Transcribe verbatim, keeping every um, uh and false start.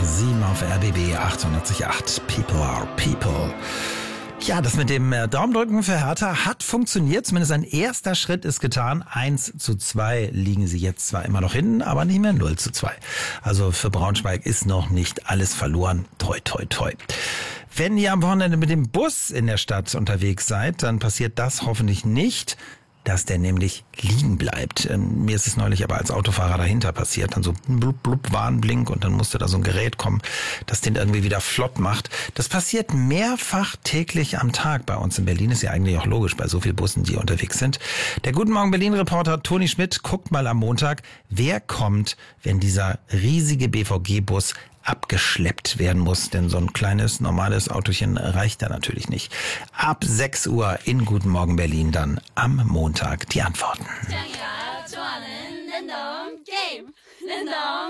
nach sieben auf R B B achtundneunzig Komma acht. People are people. Ja, das mit dem Daumendrücken für Hertha hat funktioniert. Zumindest ein erster Schritt ist getan. eins zu zwei liegen sie jetzt zwar immer noch hinten, aber nicht mehr null zu zwei. Also für Braunschweig ist noch nicht alles verloren. Toi, toi, toi. Wenn ihr am Wochenende mit dem Bus in der Stadt unterwegs seid, dann passiert das hoffentlich nicht, dass der nämlich liegen bleibt. Ähm, mir ist es neulich aber als Autofahrer dahinter passiert. Dann so blub, blub, Warnblink und dann musste da so ein Gerät kommen, das den irgendwie wieder flott macht. Das passiert mehrfach täglich am Tag bei uns in Berlin. Ist ja eigentlich auch logisch bei so vielen Bussen, die unterwegs sind. Der Guten Morgen Berlin-Reporter Toni Schmidt guckt mal am Montag, wer kommt, wenn dieser riesige B V G-Bus abgeschleppt werden muss, denn so ein kleines, normales Autochen reicht da natürlich nicht. Ab sechs Uhr in Guten Morgen Berlin dann am Montag die Antworten.